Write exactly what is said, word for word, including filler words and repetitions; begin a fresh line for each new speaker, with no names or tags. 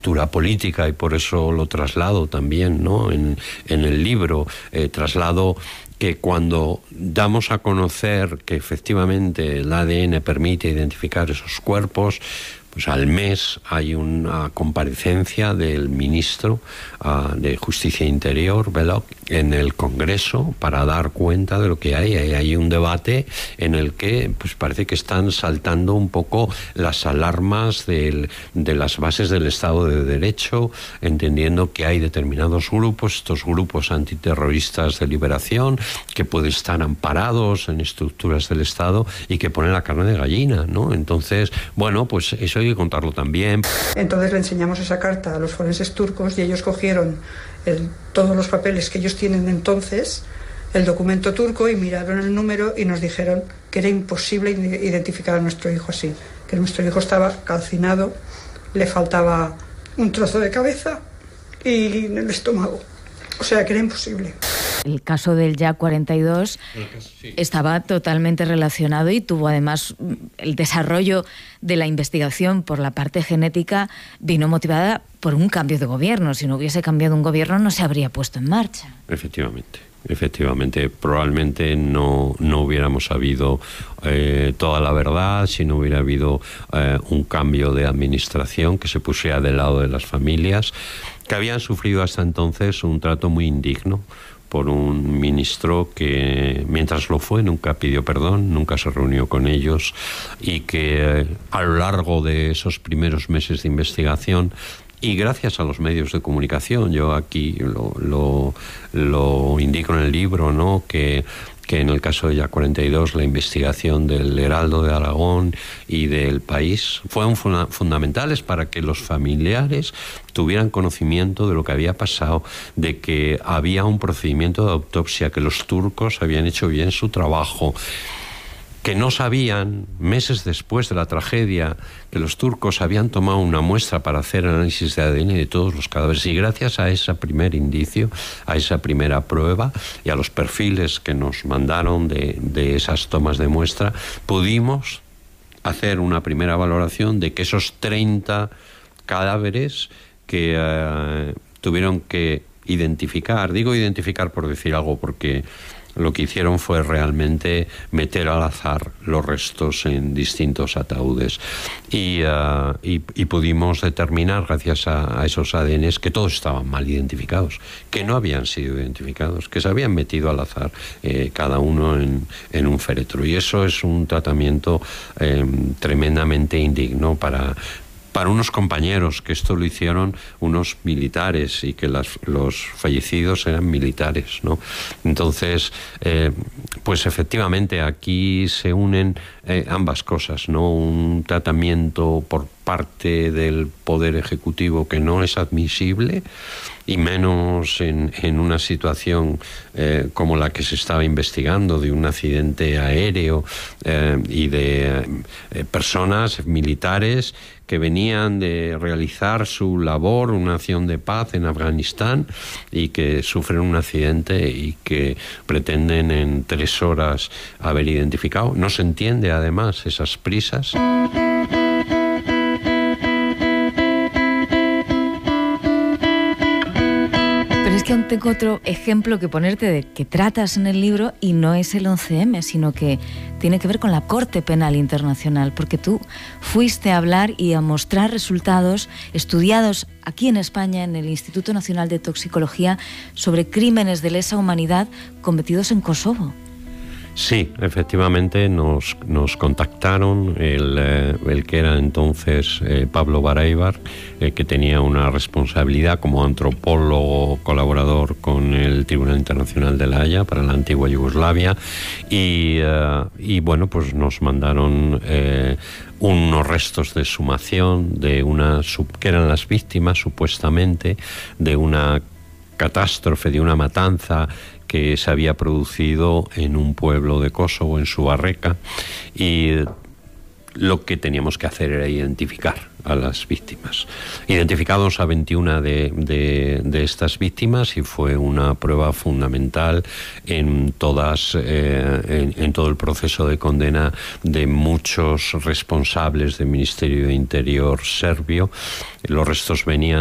política, y por eso lo traslado también, ¿no?, en, en el libro. Eh, traslado que cuando damos a conocer que efectivamente el A D N permite identificar esos cuerpos, pues al mes hay una comparecencia del ministro uh, de Justicia e Interior, Belloc, en el Congreso para dar cuenta de lo que hay. Hay, hay un debate en el que pues parece que están saltando un poco las alarmas del, de las bases del Estado de Derecho, entendiendo que hay determinados grupos, estos grupos antiterroristas de liberación, que pueden estar amparados en estructuras del Estado y que ponen la carne de gallina, ¿no? Entonces, bueno, pues eso hay que contarlo también.
Entonces le enseñamos esa carta a los forenses turcos y ellos cogieron el, todos los papeles que ellos tienen entonces, el documento turco, y miraron el número y nos dijeron que era imposible identificar a nuestro hijo así, que nuestro hijo estaba calcinado, le faltaba un trozo de cabeza y en el estómago, o sea que era imposible.
El caso del Yak cuarenta y dos
caso, sí.
estaba totalmente relacionado y tuvo además el desarrollo de la investigación por la parte genética vino motivada por un cambio de gobierno. Si no hubiese cambiado un gobierno no se habría puesto en marcha.
Efectivamente. Efectivamente, probablemente no, no hubiéramos sabido eh, toda la verdad si no hubiera habido eh, un cambio de administración que se pusiera del lado de las familias, que habían sufrido hasta entonces un trato muy indigno por un ministro que, mientras lo fue, nunca pidió perdón, nunca se reunió con ellos, y que eh, a lo largo de esos primeros meses de investigación, y gracias a los medios de comunicación, yo aquí lo, lo, lo indico en el libro, ¿no?, que que en el caso de Yak cuarenta y dos la investigación del Heraldo de Aragón y del País fueron funda- fundamentales para que los familiares tuvieran conocimiento de lo que había pasado, de que había un procedimiento de autopsia, que los turcos habían hecho bien su trabajo, que no sabían, meses después de la tragedia, que los turcos habían tomado una muestra para hacer análisis de A D N de todos los cadáveres. Y gracias a ese primer indicio, a esa primera prueba y a los perfiles que nos mandaron de, de esas tomas de muestra, pudimos hacer una primera valoración de que esos treinta cadáveres que eh, tuvieron que identificar, digo identificar por decir algo, porque lo que hicieron fue realmente meter al azar los restos en distintos ataúdes. Y, uh, y, y pudimos determinar, gracias a, a esos A D Ns, que todos estaban mal identificados, que no habían sido identificados, que se habían metido al azar eh, cada uno en, en un féretro. Y eso es un tratamiento eh, tremendamente indigno para... para unos compañeros, que esto lo hicieron unos militares y que las, los fallecidos eran militares, ¿no? Entonces, eh, pues efectivamente aquí se unen eh, ambas cosas, ¿no? Un tratamiento por parte del Poder Ejecutivo que no es admisible, y menos en, en una situación eh, como la que se estaba investigando, de un accidente aéreo eh, y de eh, personas militares que venían de realizar su labor, una acción de paz en Afganistán, y que sufren un accidente y que pretenden en tres horas haber identificado. No se entiende además esas prisas.
Es que aún tengo otro ejemplo que ponerte de que tratas en el libro, y no es el once eme, sino que tiene que ver con la Corte Penal Internacional, porque tú fuiste a hablar y a mostrar resultados estudiados aquí en España en el Instituto Nacional de Toxicología sobre crímenes de lesa humanidad cometidos en Kosovo.
Sí, efectivamente nos, nos contactaron el, eh, el que era entonces eh, Pablo Bareibar, eh, que tenía una responsabilidad como antropólogo colaborador con el Tribunal Internacional de La Haya para la antigua Yugoslavia, y, eh, y bueno, pues nos mandaron eh, unos restos de exhumación de una, que eran las víctimas supuestamente de una catástrofe, de una matanza que se había producido en un pueblo de Kosovo, en Subarreka, y lo que teníamos que hacer era identificar a las víctimas. Identificamos a veintiuna de, de, de estas víctimas y fue una prueba fundamental en todas eh, en, en todo el proceso de condena de muchos responsables del Ministerio de Interior serbio. Los restos venían